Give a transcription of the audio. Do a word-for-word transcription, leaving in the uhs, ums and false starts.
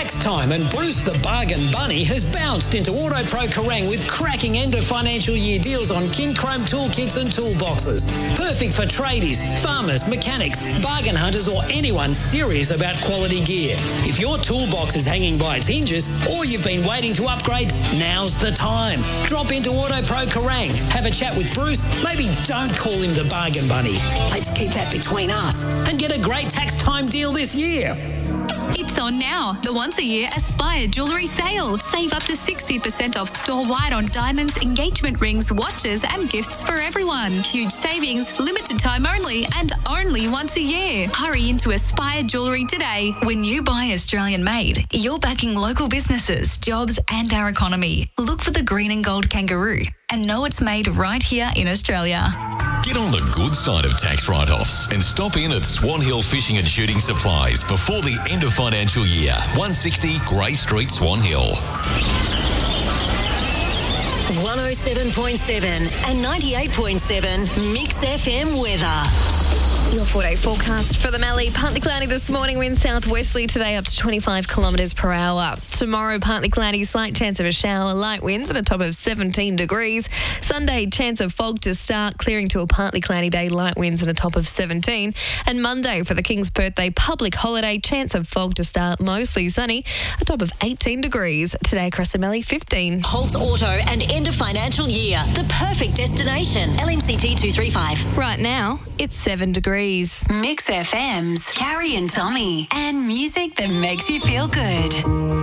tax time and Bruce the Bargain Bunny has bounced into AutoPro Kerrang with cracking end of financial year deals on King Chrome toolkits and toolboxes. Perfect for tradies, farmers, mechanics, bargain hunters or anyone serious about quality gear. If your toolbox is hanging by its hinges or you've been waiting to upgrade, now's the time. Drop into AutoPro Kerrang, have a chat with Bruce, maybe don't call him the Bargain Bunny. Let's keep that between us and get a great tax time deal this year. It's on now. The once-a-year Aspire Jewellery Sale. Save up to sixty percent off store-wide on diamonds, engagement rings, watches and gifts for everyone. Huge savings, limited time only and only once a year. Hurry into Aspire Jewellery today. When you buy Australian-made, you're backing local businesses, jobs and our economy. Look for the green and gold kangaroo and know it's made right here in Australia. Get on the good side of tax write-offs and stop in at Swan Hill Fishing and Shooting Supplies before the end of financial year. one sixty Grey Street, Swan Hill. one oh seven point seven and ninety-eight point seven Mix F M weather. Your four-day forecast for the Mallee. Partly cloudy this morning, wind southwesterly today up to twenty-five kilometres per hour. Tomorrow, partly cloudy, slight chance of a shower, light winds at a top of seventeen degrees. Sunday, chance of fog to start, clearing to a partly cloudy day, light winds at a top of seventeen. And Monday, for the King's birthday public holiday, chance of fog to start, mostly sunny, a top of eighteen degrees. Today across the Mallee, fifteen. Holtz Auto and end of financial year. The perfect destination. L M C T two three five. Right now, it's seven degrees. Mix F M's Carrie and Tommy, and music that makes you feel good.